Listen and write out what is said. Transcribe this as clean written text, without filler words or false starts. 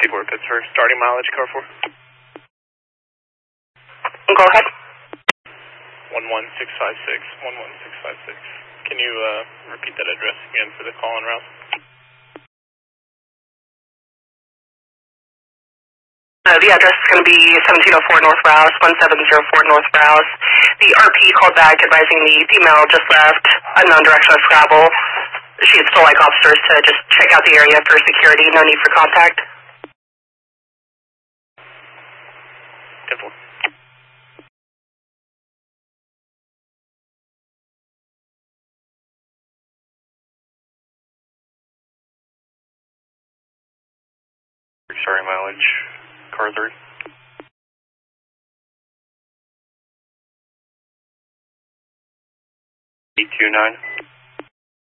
Work, that's for starting mileage, car 4. Go ahead. 11656, 11656. Can you repeat that address again for the call-in route? The address is going to be 1704 North Rouse, 1704 North Rouse. The RP called back advising the female just left unknown direction of travel. She'd still like officers to just check out the area for security, no need for contact. Simple. Starting mileage, car 3. $829.